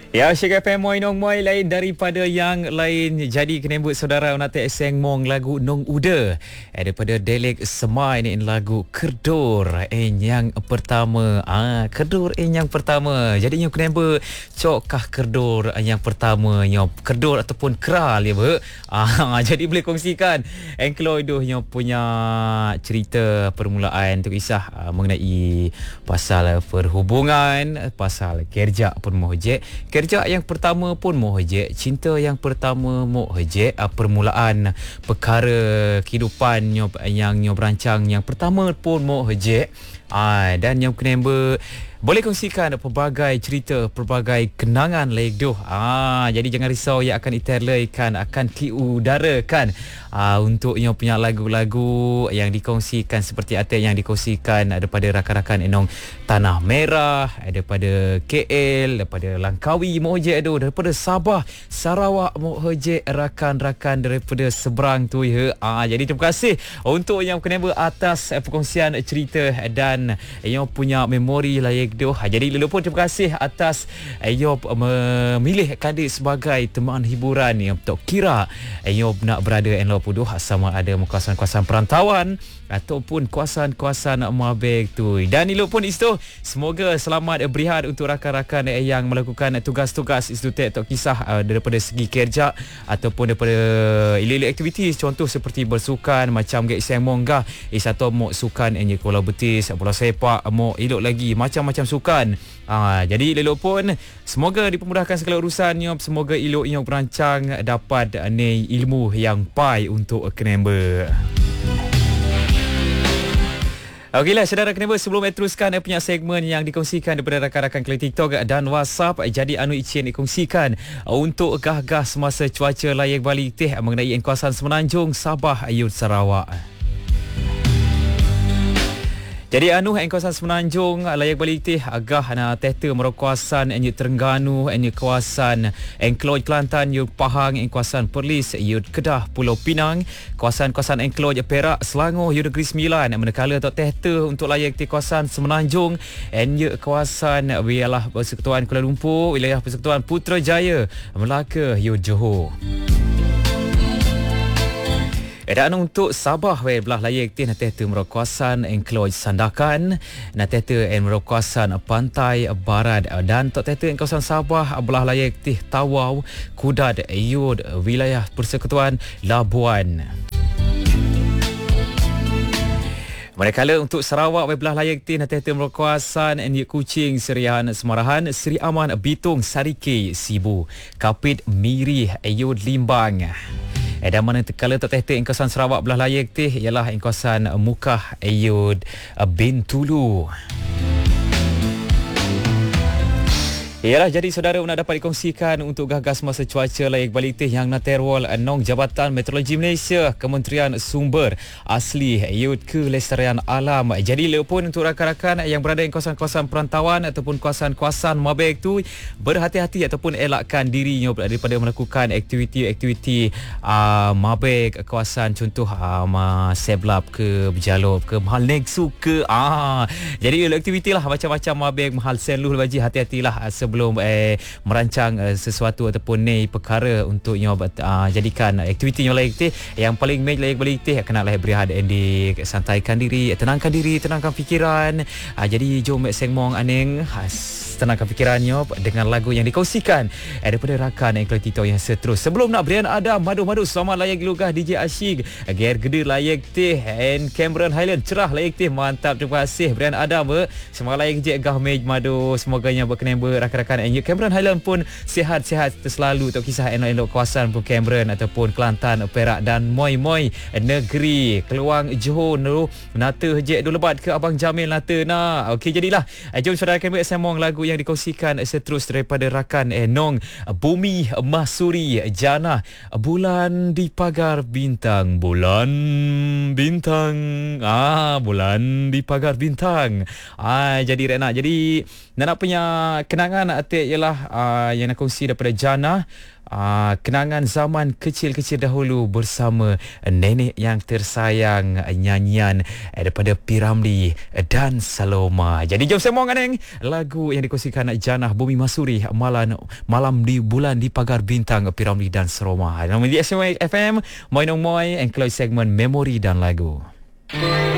Ya, Syek FM Moi Nong Moi lain daripada yang lain. Jadi kena buat saudara nak seng mong lagu Nong Uda daripada Delek Semai ni lagu Kerdur yang pertama. Kerdur yang pertama. Jadi yang kena buat cokkah Kerdur yang pertama yang Kerdur ataupun Kral ya ber. Jadi boleh kongsikan engklo itu yang punya cerita permulaan tu kisah mengenai pasal perhubungan, pasal kerja pun mohje. Kerja yang pertama pun mohje, cinta yang pertama mohje, permulaan perkara kehidupan yang berancang yang pertama pun mohje. Dan yang kena boleh kongsikan pelbagai cerita, pelbagai kenangan legdoh. Jadi jangan risau yang akan iterlaikan, akan diudarakan untuk yang punya lagu-lagu yang dikongsikan seperti apa yang dikongsikan daripada rakan-rakan enong Tanah Merah, daripada KL, daripada Langkawi mohje tu, daripada Sabah, Sarawak mohje rakan-rakan daripada seberang tu ya. Jadi terima kasih untuk yang kena atas perkongsian cerita dan yang punya memori layak doh. Jadi lulu pun terima kasih atas Ayub memilih Kadir sebagai teman hiburan yang tok kira Ayub nak berada en puduh sama ada kawasan-kawasan perantauan ataupun kawasan-kawasan Mabek tu. Dan lulu pun itu semoga selamat berihat untuk rakan-rakan yang melakukan tugas-tugas institut tok kisah daripada segi kerja ataupun daripada ilu-ilu aktiviti contoh seperti bersukan macam gek semongga satu mo sukan enye bola betis, bola sepak, mo elok lagi macam-macam sukan. Jadi elok pun semoga dipermudahkan segala urusannya, semoga elok yang berancang dapat ni ilmu yang pai untuk kenember. Okeylah saudara kenember, sebelum teruskan punya segmen yang dikongsikan daripada rakan-rakan Klik TikTok dan WhatsApp, jadi anu icin dikongsikan untuk gah-gah semasa cuaca layak balik teh mengenai kawasan Semenanjung, Sabah, Ayut, Sarawak. Jadi anu kawasan Semenanjung layak balik teh agah na tehta merokawasan enye Terengganu, enye kawasan Engkloj Kelantan, yu Pahang, kawasan Perlis, yu Kedah, Pulau Pinang, kawasan-kawasan Engkloj Perak, Selangor, yu Negeri Sembilan. Manakala tok tehta untuk layak di kawasan Semenanjung enye kawasan wilayah Persekutuan Kuala Lumpur, wilayah Persekutuan Putrajaya, Melaka, yu Johor. Dan untuk Sabah belah layak teh nateh tu merokawasan Engkloj Sandakan, nateh tu merokawasan Pantai Barat dan tok teh tu kawasan Sabah belah layak teh Tawau, Kudat, Yud, wilayah Persekutuan Labuan. Manakala untuk Sarawak belah layak teh nateh tu merokawasan Enye Kuching, Serian Semarahan, Seri Aman, Bitung, Sarike, Sibu, Kapit, Miri, Yud, Limbang. Dan mana kala tok teh kawasan Sarawak belah layak teh ialah kawasan Mukah, Ayud, Bintulu. Ialah jadi saudara nak dapat dikongsikan untuk gagas masa cuaca layak balik teh yang naterwal nong Jabatan Meteorologi Malaysia, Kementerian Sumber Asli Ayud Kelestarian Alam. Jadi lepun untuk rakan-rakan yang berada di kawasan-kawasan perantauan ataupun kawasan-kawasan Mabek tu berhati-hati ataupun elakkan dirinya daripada melakukan aktiviti-aktiviti Mabek kawasan contoh seblap ke berjalop ke mahal Nexu ke jadi aktiviti lah macam-macam Mabek mahal Senluh baji hati-hatilah sebelum merancang sesuatu ataupun ni perkara untuk jadikan aktiviti yang lain teh yang paling main layak balik teh kena lah berehat di santaikan diri, tenangkan fikiran. Jadi jom sengmong aneng tenangkan fikirannya dengan lagu yang dikongsikan daripada rakan Klik TikTok yang seterus. Sebelum nak Brian Adam, madu-madu selamat layak lugah DJ Asyik, Ger Gede layak teh and Cameron Highland cerah layak teh, mantap, terima kasih Brian Adam semangat layak je gah mej madu, semoganya berkenan rakan-rakan Cameron Highland pun sihat-sihat selalu tok kisah elok-elok kawasan pun Cameron ataupun Kelantan, Perak dan moi-moi negeri Keluang, Johor nata je du lebat ke Abang Jamil nata na. Okey, jadilah jom saudara kami semong lagu yang dikongsikan seterus daripada rakan Nong Bumi Mahsuri Jana, Bulan di Pagar Bintang, bulan bintang, bulan di pagar bintang. Jadi Rena, jadi nak punya kenangan atik ialah yang nak kongsi daripada Jana kenangan zaman kecil-kecil dahulu bersama nenek yang tersayang, nyanyian daripada P. Ramlee dan Saloma. Jadi jom sembang kan lagu yang dikongsikan Janah Bumi Masuri, malam di bulan di pagar bintang, P. Ramlee dan Saloma. Nama di SMA FM Moinong Moi, enclose segmen memori dan lagu.